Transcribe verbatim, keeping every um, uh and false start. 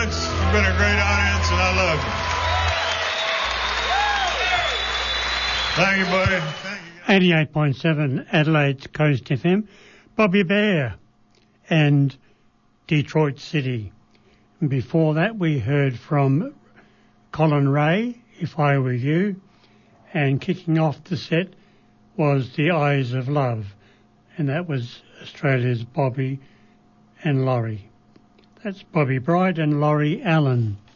much. You've been a great audience, and I love you. Thank you, buddy. Thank you. eighty-eight point seven Adelaide's Coast F M. Bobby Bear and Detroit City. And before that, we heard from Colin Ray, If I Were You, and kicking off the set was The Eyes of Love, and that was Australia's Bobby and Laurie. That's Bobby Bright and Laurie Allen.